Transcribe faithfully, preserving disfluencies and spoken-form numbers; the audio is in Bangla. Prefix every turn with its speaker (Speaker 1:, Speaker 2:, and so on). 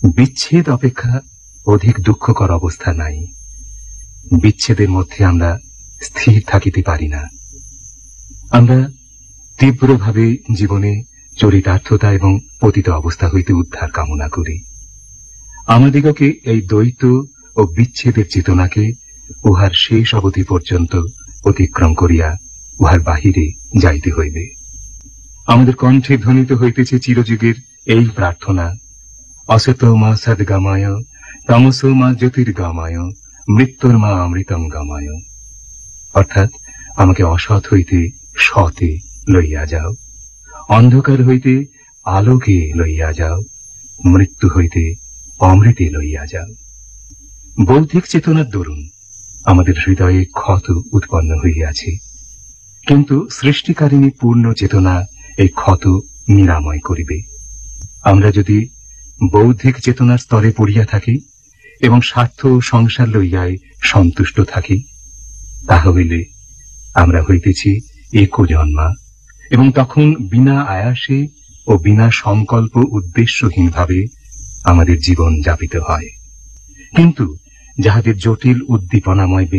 Speaker 1: বিচ্ছেদ অপেক্ষা অধিক দুঃখকর অবস্থা নাই। বিচ্ছেদের মধ্যে আমরা স্থির থাকিতে পারি না। আমরা তীব্রভাবে জীবনে চরিতার্থতা এবং পতিত অবস্থা হইতে উদ্ধার কামনা করি। আমাদিগকে এই দ্বৈত ও বিচ্ছেদের চেতনাকে উহার শেষ অবধি পর্যন্ত অতিক্রম করিয়া উহার বাহিরে যাইতে হইবে। আমাদের কণ্ঠে ধ্বনিত হইতেছে চিরযুগের এই প্রার্থনা, অসতো মা সদ্গমায় তমসো মা জ্যোতির্গমায় মৃত্যুর মা অমৃতং গমায়। অর্থাৎ আমাকে অসৎ হইতে সতে লইয়া যাও, অন্ধকার হইতে আলোকে লইয়া যাও, মৃত্যু হইতে অমৃতে লইয়া যাও। বৌদ্ধিক চেতনার দরুন আমাদের হৃদয়ে ক্ষত উৎপন্ন হইয়াছে, কিন্তু সৃষ্টিকারিণী পূর্ণ চেতনা এই ক্ষত নিরাময় করিবে। আমরা যদি বৌদ্ধিক চেতনার স্তরে পড়িয়া থাকি এবং স্বার্থ সংসার লইয়াই সন্তুষ্ট থাকি, তাহা হইলে আমরা হইতেছি একজন্মা, এবং তখন বিনা আয়াসে ও বিনা সংকল্প উদ্দেশ্যহীনভাবে আমাদের জীবন যাপিত হয়। কিন্তু যাহাদের জটিল উদ্দীপনাময়